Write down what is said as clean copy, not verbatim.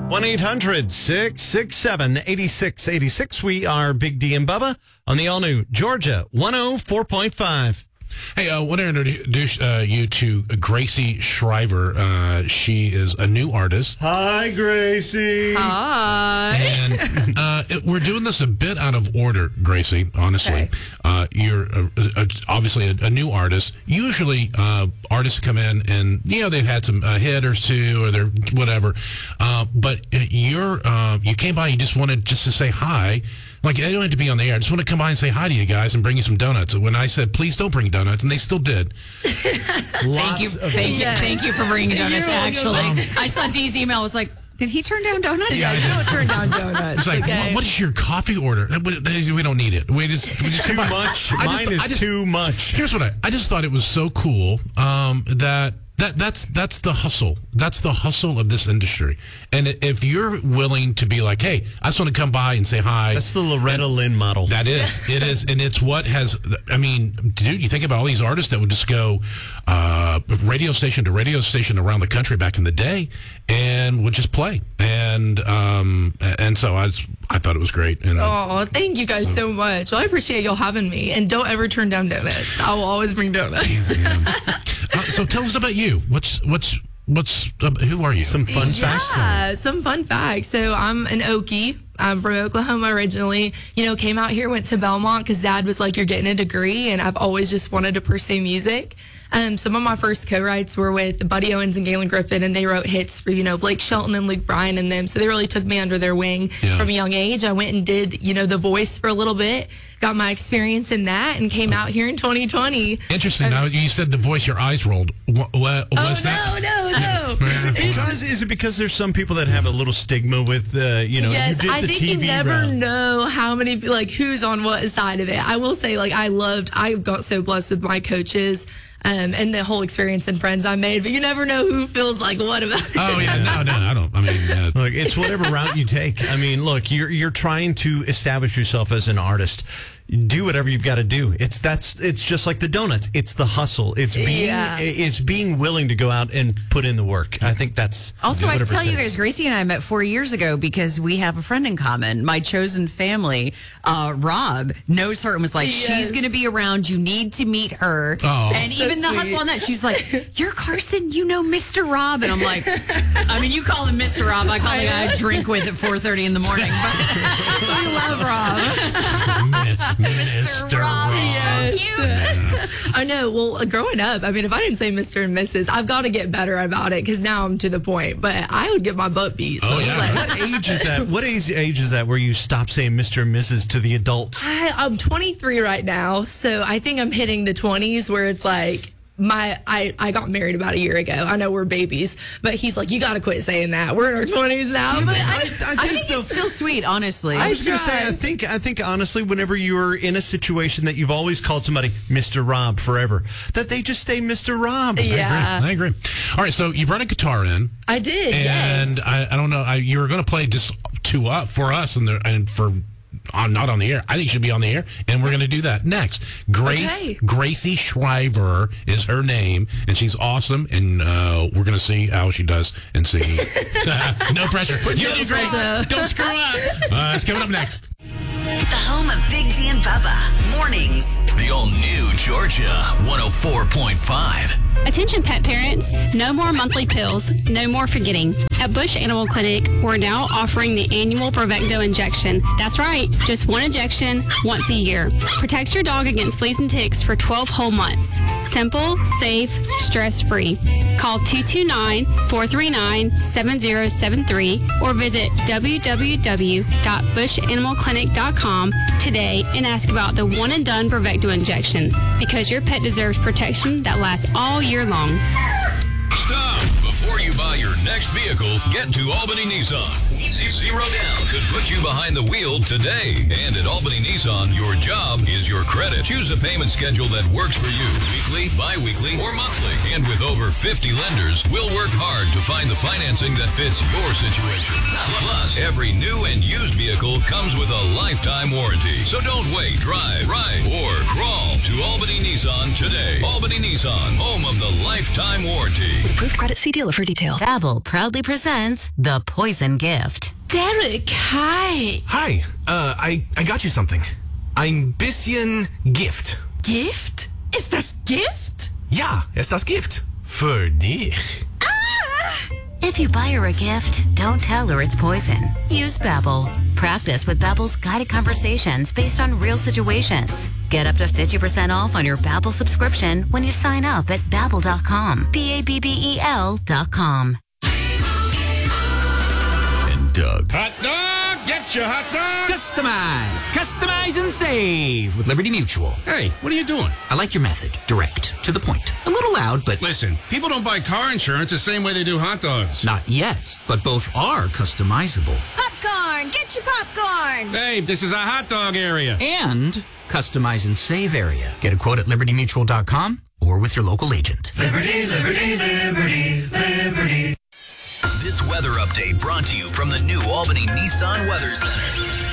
1-800-667-8686. We are Big D and Bubba on the all-new Georgia 104.5. Hey, I want to introduce you to Gracie Shriver. She is a new artist. Hi, Gracie. Hi. And we're doing this a bit out of order, Gracie, honestly. Okay. You're obviously a new artist. Usually artists come in and, they've had some hit or two or they're whatever. But you came by, you just wanted just to say hi. Like, I don't have to be on the air. I just want to come by and say hi to you guys and bring you some donuts. When I said, please don't bring donuts, and they still did. Thank you for bringing donuts, actually. I saw Dee's email. I was like, did he turn down donuts? Yeah, you don't turn down donuts. It's like, what is your coffee order? We don't need it. We just too much. Mine is too much. Here's what I just thought it was so cool that's the hustle. That's the hustle of this industry. And if you're willing to be like, hey, I just want to come by and say hi. That's the Loretta Lynn model. That is. It is. And it's what has, dude, you think about all these artists that would just go radio station to radio station around the country back in the day and would just play. And so I thought it was great. And, thank you guys so much. Well, I appreciate y'all having me. And don't ever turn down donuts. I will always bring donuts. So tell us about you. Who are you? Some fun facts. Yeah, some fun facts. So I'm an Okie. I'm from Oklahoma originally. Came out here, went to Belmont because Dad was like, you're getting a degree. And I've always just wanted to pursue music. Some of my first co-writes were with Buddy Owens and Galen Griffin, and they wrote hits for, Blake Shelton and Luke Bryan and them. So they really took me under their wing from a young age. I went and did, The Voice for a little bit, got my experience in that, and came out here in 2020. Interesting. Now, you said The Voice, your eyes rolled. What was that? No. Is it because there's some people that have a little stigma with, yes, who did I think TV you never round? know how many, who's on what side of it. I will say, I got so blessed with my coaches. And the whole experience and friends I made, but you never know who feels like what about it. Oh, yeah, no, I don't. Look, it's whatever route you take. Look, you're trying to establish yourself as an artist. Do whatever you've got to do. It's just like the donuts. It's the hustle. It's being willing to go out and put in the work. I think that's also. I tell you guys, Gracie and I met 4 years ago because we have a friend in common. My chosen family, Rob, knows her and was like, she's going to be around. You need to meet her. Oh. And so even the hustle on that, she's like, you're Carson. You know Mr. Rob, and I'm like, you call him Mr. Rob. I call the guy I drink with at 4:30 in the morning. But I love Rob. Mr. Rob. Yes. So cute. I know. Well, growing up, if I didn't say Mr. and Mrs., I've got to get better about it because now I'm to the point. But I would get my butt beat. So What age is that? What age is that where you stop saying Mr. and Mrs. to the adults? I'm 23 right now, so I think I'm hitting the 20s where it's like. I got married about a year ago. I know we're babies, but he's like, you got to quit saying that. We're in our 20s now. But I think it's still sweet, honestly. I was going to say, I think honestly, whenever you're in a situation that you've always called somebody Mr. Rob forever, that they just stay Mr. Rob. Yeah. I agree. All right, so you brought a guitar in. I did, and yes. I don't know. You were going to play just for us and for. Not on the air. I think you should be on the air, and we're going to do that next. Gracie Shriver is her name, and she's awesome, and we're going to see how she does and singing. No pressure. Don't screw up. It's coming up next. The home of Big D and Bubba. Mornings. The all-new Georgia 104.5. Attention pet parents, no more monthly pills, no more forgetting. At Bush Animal Clinic, we're now offering the annual Bravecto injection. That's right, just one injection once a year. Protects your dog against fleas and ticks for 12 whole months. Simple, safe, stress-free. Call 229-439-7073 or visit www.bushanimalclinic.com today and ask about the one-and-done Bravecto injection because your pet deserves protection that lasts all year long. Stop! Before you buy your next vehicle, get to Albany Nissan. Zero down could put you behind the wheel today. And at Albany Nissan, your job is your credit. Choose a payment schedule that works for you. Weekly, bi-weekly, or monthly. And with over 50 lenders, we'll work hard to find the financing that fits your situation. Plus, every new and used vehicle comes with a lifetime warranty. So don't wait. Drive, ride, or crawl to Albany Nissan today. Albany Nissan, home of the lifetime warranty. Approved credit. See dealer for details. details. Babbel proudly presents The Poison Gift. Derek, hi. Hi, I got you something. Ein bisschen Gift. Gift? Ist das Gift? Ja, ist das Gift. Für dich. If you buy her a gift, don't tell her it's poison. Use Babbel. Practice with Babbel's guided conversations based on real situations. Get up to 50% off on your Babbel subscription when you sign up at Babbel.com. Babbel.com. And Doug. Hot dog! Get your hot dog! Customize and save with Liberty Mutual. Hey, what are you doing? I like your method. Direct, to the point. A little loud, but... Listen, people don't buy car insurance the same way they do hot dogs. Not yet, but both are customizable. Popcorn! Get your popcorn! Hey, this is a hot dog area. And customize and save area. Get a quote at libertymutual.com or with your local agent. Liberty, liberty, liberty, liberty. This weather update brought to you from the new Albany Nissan Weather Center.